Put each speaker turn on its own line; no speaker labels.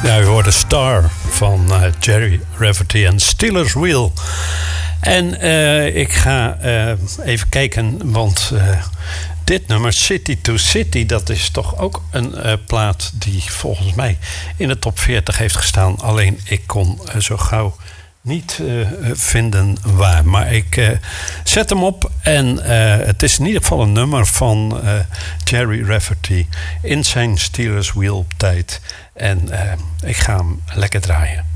Ja, u hoorde Star van Jerry Rafferty en Steelers Wheel. En ik ga even kijken, want dit nummer, City to City, dat is toch ook een plaat die volgens mij in de top 40 heeft gestaan. Alleen ik kon zo gauw niet vinden waar. Maar ik zet hem op en het is in ieder geval een nummer van Jerry Rafferty in zijn Steelers Wheel tijd. En ik ga hem lekker draaien.